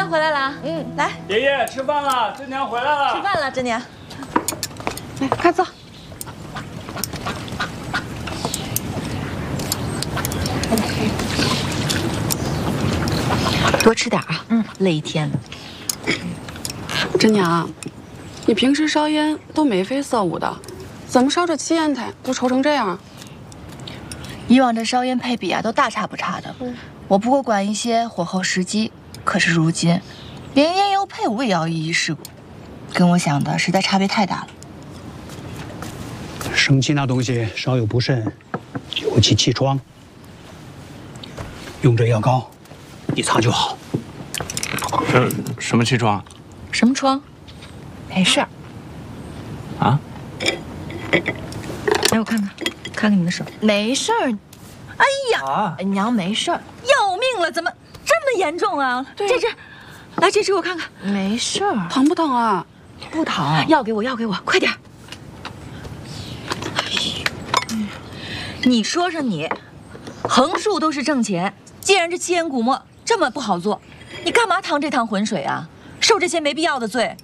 回来了。来， 爷爷吃饭了，真娘回来了。 吃饭了，真娘。 来，快坐。 多吃点啊，累一天了。 真娘，你平时烧烟都眉飞色舞的，怎么烧这7烟台都稠成这样？ 以往这烧烟配比啊，都大差不差的。我不过管一些火候时机，可是如今，连烟油配伍也要一一试过，跟我想的实在差别太大了。 生气那东西稍有不慎，就会起气疮。用这药膏，一擦就好。 什么气疮？ 什么疮？没事儿。 啊？ 来，我看看，看看你的手，没事儿。哎呀，娘没事儿，要命了，怎么这么严重啊？这支，来这支我看看，没事儿， 疼不疼啊？ 不疼。药给我，药给我，快点。你说说你，横竖都是挣钱，既然这7烟古墨这么不好做，你干嘛趟这趟浑水啊？受这些没必要的罪，